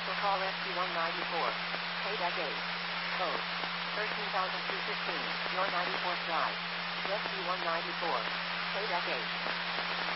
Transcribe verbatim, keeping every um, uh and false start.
Cancel call S P one ninety-four. Payback eight. Code thirteen thousand two hundred fifteen. North ninety-fourth Drive. S P one ninety-four. Payback eight.